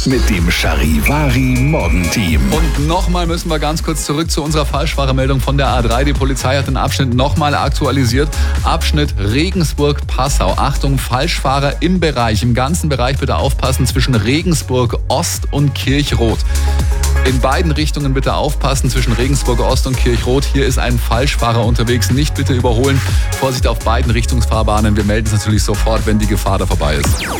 mit dem Charivari Morgenteam. Und nochmal müssen wir ganz kurz zurück zu unserer Falschfahrermeldung von der A3. Die Polizei hat den Abschnitt nochmal aktualisiert. Abschnitt Regensburg-Passau. Achtung, Falschfahrer im ganzen Bereich bitte aufpassen zwischen Regensburg Ost und Kirchroth. In beiden Richtungen bitte aufpassen, zwischen Regensburg Ost und Kirchroth. Hier ist ein Falschfahrer unterwegs. Nicht bitte überholen. Vorsicht auf beiden Richtungsfahrbahnen. Wir melden es natürlich sofort, wenn die Gefahr da vorbei ist.